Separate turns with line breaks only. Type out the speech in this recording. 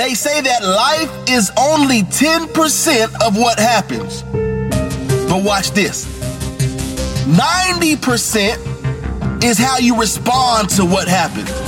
They say that life is only 10% of what happens. But watch this. 90% is how you respond to what happens.